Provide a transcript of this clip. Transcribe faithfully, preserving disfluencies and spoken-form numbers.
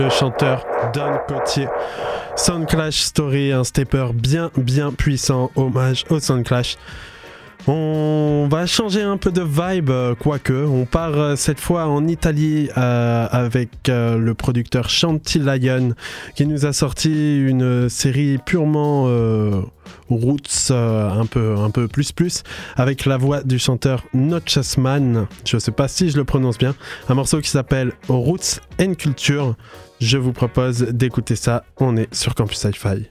Le chanteur Don Cotier. Soundclash Story, un stepper bien bien puissant, hommage au Soundclash. On va changer un peu de vibe, quoique. On part euh, cette fois en Italie euh, avec euh, le producteur Chantillion qui nous a sorti une série purement euh, roots, euh, un peu un peu plus plus, avec la voix du chanteur Notchasman. Je sais pas si je le prononce bien. Un morceau qui s'appelle Roots and Culture. Je vous propose d'écouter ça. On est sur Campus Hi-Fi.